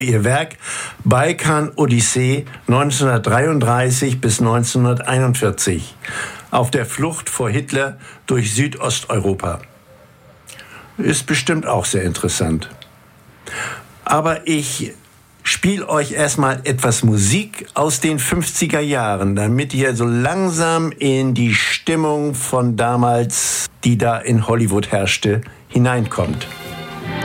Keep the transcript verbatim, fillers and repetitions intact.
Ihr Werk Balkan-Odyssee neunzehnhundertdreiunddreißig bis neunzehnhunderteinundvierzig. Auf der Flucht vor Hitler durch Südosteuropa. Ist bestimmt auch sehr interessant. Aber ich spiele euch erstmal etwas Musik aus den fünfziger Jahren, damit ihr so langsam in die Stimmung von damals, die da in Hollywood herrschte, hineinkommt.